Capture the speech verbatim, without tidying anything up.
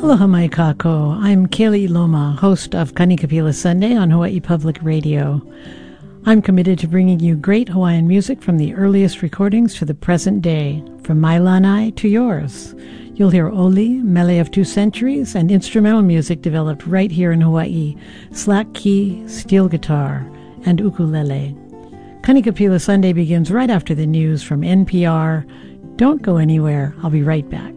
Aloha mai kako. I'm Kaylee Loma, host of Kanikapila Sunday on Hawaii Public Radio. I'm committed to bringing you great Hawaiian music from the earliest recordings to the present day, from my lanai to yours. You'll hear oli, mele of two centuries, and instrumental music developed right here in Hawaii, slack key, steel guitar, and ukulele. Kanikapila Sunday begins right after the news from N P R. Don't go anywhere. I'll be right back.